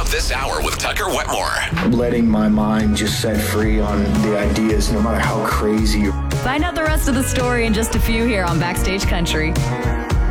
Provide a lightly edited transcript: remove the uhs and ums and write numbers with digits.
up this hour with Tucker Wetmore. Letting my mind just set free on the ideas, no matter how crazy. Find out the rest of the story in just a few here on Backstage Country.